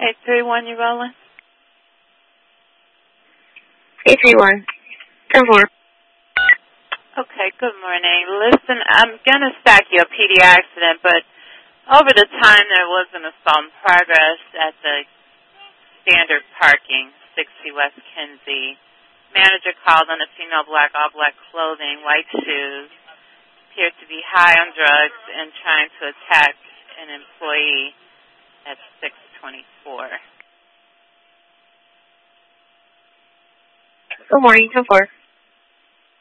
831, you rolling? 831. 10-4. Okay, good morning. Listen, I'm going to stack you a PD accident, but over the time there was an assault in progress at the standard parking, 60 West Kinsey. Manager called on a female black, all black clothing, white shoes, appeared to be high on drugs and trying to attack an employee at 624. Good morning, 10-4.